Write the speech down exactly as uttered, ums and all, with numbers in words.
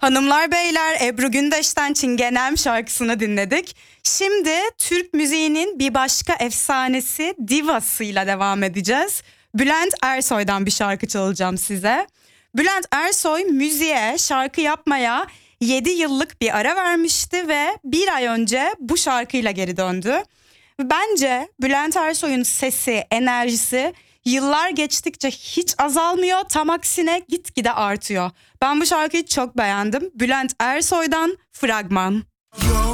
Hanımlar beyler, Ebru Gündeş'ten Çingenem şarkısını dinledik. Şimdi Türk müziğinin bir başka efsanesi, divasıyla devam edeceğiz. Bülent Ersoy'dan bir şarkı çalacağım size. Bülent Ersoy müziğe, şarkı yapmaya yedi yıllık bir ara vermişti ve bir ay önce bu şarkıyla geri döndü. Bence Bülent Ersoy'un sesi, enerjisi yıllar geçtikçe hiç azalmıyor, tam aksine gitgide artıyor. Ben bu şarkıyı çok beğendim. Bülent Ersoy'dan Fragman.